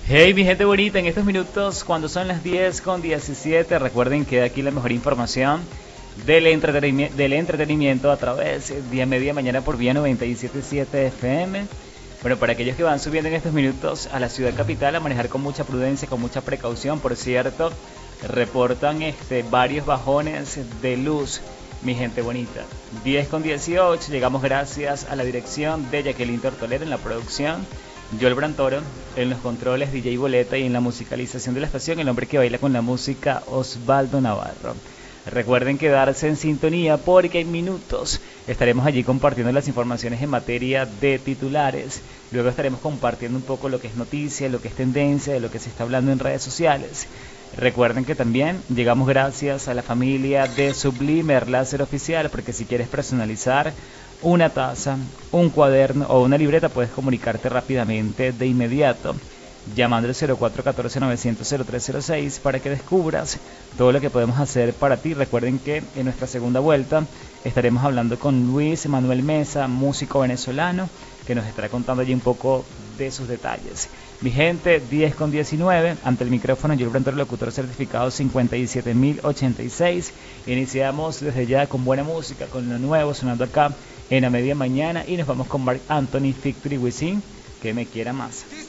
Hey mi gente bonita, en estos minutos cuando son las 10:17, recuerden que aquí la mejor información del entretenimiento a través de media mañana por vía 97.7 FM. Bueno, para aquellos que van subiendo en estos minutos a la ciudad capital a manejar con mucha prudencia, con mucha precaución, por cierto, reportan varios bajones de luz. Mi gente bonita, 10:18, llegamos gracias a la dirección de Jacqueline Tortolero en la producción, Joel Brantoro en los controles, DJ Boleta, y en la musicalización de la estación, el hombre que baila con la música, Osvaldo Navarro. Recuerden quedarse en sintonía porque en minutos estaremos allí compartiendo las informaciones en materia de titulares. Luego estaremos compartiendo un poco lo que es noticia, lo que es tendencia, de lo que se está hablando en redes sociales. Recuerden que también llegamos gracias a la familia de Sublimer Láser Oficial, porque si quieres personalizar una taza, un cuaderno o una libreta, puedes comunicarte rápidamente de inmediato llamando al 0414-900-0306 para que descubras todo lo que podemos hacer para ti. Recuerden que en nuestra segunda vuelta estaremos hablando con Luis Manuel Mesa, músico venezolano, que nos estará contando allí un poco de sus detalles. Mi gente, 10:19, ante el micrófono yo el locutor certificado 57086. Iniciamos desde ya con buena música, con lo nuevo sonando acá en la media mañana, y nos vamos con Marc Anthony, Victory Within, que me quiera más.